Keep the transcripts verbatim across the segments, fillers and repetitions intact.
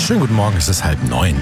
Schönen guten Morgen, es ist halb neun.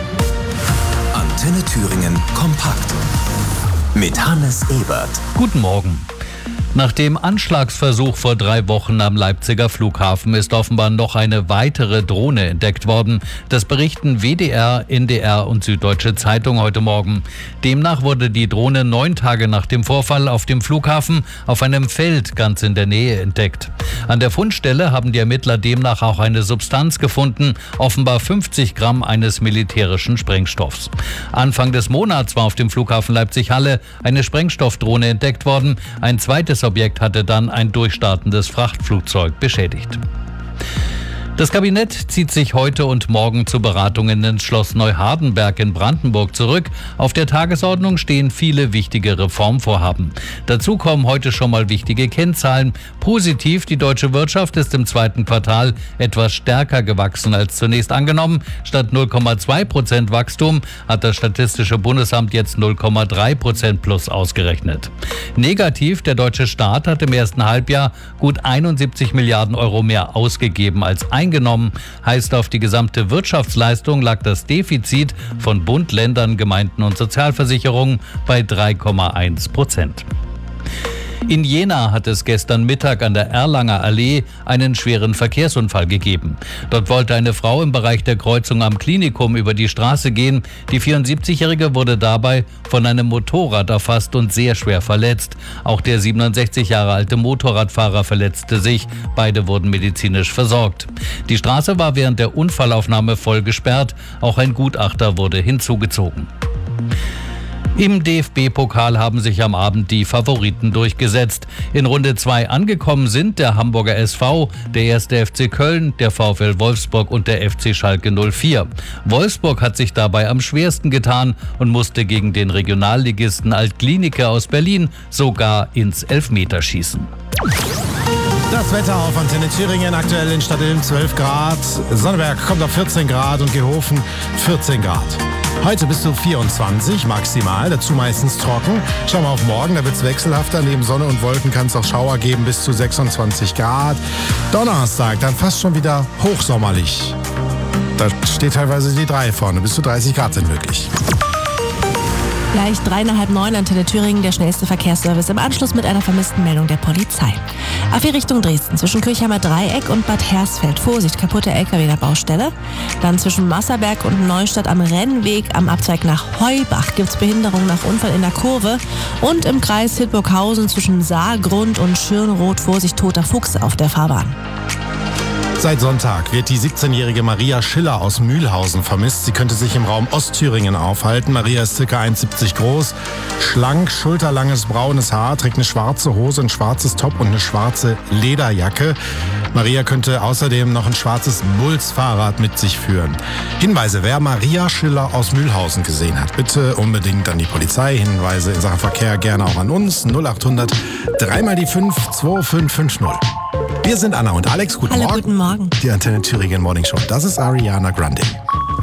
Antenne Thüringen kompakt mit Hannes Ebert. Guten Morgen. Nach dem Anschlagsversuch vor drei Wochen am Leipziger Flughafen ist offenbar noch eine weitere Drohne entdeckt worden. Das berichten W D R, N D R und Süddeutsche Zeitung heute Morgen. Demnach wurde die Drohne neun Tage nach dem Vorfall auf dem Flughafen auf einem Feld ganz in der Nähe entdeckt. An der Fundstelle haben die Ermittler demnach auch eine Substanz gefunden, offenbar fünfzig Gramm eines militärischen Sprengstoffs. Anfang des Monats war auf dem Flughafen Leipzig-Halle eine Sprengstoffdrohne entdeckt worden. Ein zweites Objekt hatte dann ein durchstartendes Frachtflugzeug beschädigt. Das Kabinett zieht sich heute und morgen zu Beratungen ins Schloss Neuhardenberg in Brandenburg zurück. Auf der Tagesordnung stehen viele wichtige Reformvorhaben. Dazu kommen heute schon mal wichtige Kennzahlen. Positiv, die deutsche Wirtschaft ist im zweiten Quartal etwas stärker gewachsen als zunächst angenommen. Statt null Komma zwei Prozent Wachstum hat das Statistische Bundesamt jetzt null Komma drei Prozent plus ausgerechnet. Negativ, der deutsche Staat hat im ersten Halbjahr gut einundsiebzig Milliarden Euro mehr ausgegeben als eingenommen. Eingenommen heißt, auf die gesamte Wirtschaftsleistung lag das Defizit von Bund, Ländern, Gemeinden und Sozialversicherungen bei drei Komma eins Prozent. In Jena hat es gestern Mittag an der Erlanger Allee einen schweren Verkehrsunfall gegeben. Dort wollte eine Frau im Bereich der Kreuzung am Klinikum über die Straße gehen. Die vierundsiebzigjährige wurde dabei von einem Motorrad erfasst und sehr schwer verletzt. Auch der siebenundsechzig Jahre alte Motorradfahrer verletzte sich. Beide wurden medizinisch versorgt. Die Straße war während der Unfallaufnahme voll gesperrt. Auch ein Gutachter wurde hinzugezogen. Im D F B-Pokal haben sich am Abend die Favoriten durchgesetzt. In Runde zwei angekommen sind der Hamburger S V, der erste F C Köln, der VfL Wolfsburg und der F C Schalke null vier. Wolfsburg hat sich dabei am schwersten getan und musste gegen den Regionalligisten Alt-Glienicke aus Berlin sogar ins Elfmeterschießen. Das Wetter auf Antenne Thüringen, aktuell in Stadtilm zwölf Grad, Sonneberg kommt auf vierzehn Grad und Gehofen vierzehn Grad. Heute bis zu vierundzwanzig maximal, dazu meistens trocken. Schauen wir auf morgen, da wird es wechselhafter. Neben Sonne und Wolken kann es auch Schauer geben bis zu sechsundzwanzig Grad. Donnerstag dann fast schon wieder hochsommerlich. Da steht teilweise die drei vorne, bis zu dreißig Grad sind möglich. Gleich drei nach halb neun, Antenne Thüringen, der schnellste Verkehrsservice im Anschluss mit einer vermissten Meldung der Polizei. A vier Richtung Dresden, zwischen Kirchheimer Dreieck und Bad Hersfeld. Vorsicht, kaputte L K W der Baustelle. Dann zwischen Masserberg und Neustadt am Rennweg am Abzweig nach Heubach gibt es Behinderung nach Unfall in der Kurve. Und im Kreis Hildburghausen zwischen Saargrund und Schirnroth, Vorsicht, toter Fuchs auf der Fahrbahn. Seit Sonntag wird die siebzehnjährige Maria Schiller aus Mühlhausen vermisst. Sie könnte sich im Raum Ostthüringen aufhalten. Maria ist ca. eins Komma siebzig groß, schlank, schulterlanges braunes Haar, trägt eine schwarze Hose, ein schwarzes Top und eine schwarze Lederjacke. Maria könnte außerdem noch ein schwarzes Bulls-Fahrrad mit sich führen. Hinweise, wer Maria Schiller aus Mühlhausen gesehen hat, bitte unbedingt an die Polizei. Hinweise in Sachen Verkehr gerne auch an uns. null achthundert drei mal die fünf zwei fünf fünf null. Wir sind Anna und Alex. Guten Hallo, Morgen. Guten Morgen. Die Antenne Thüringen Morning Show. Das ist Ariana Grande.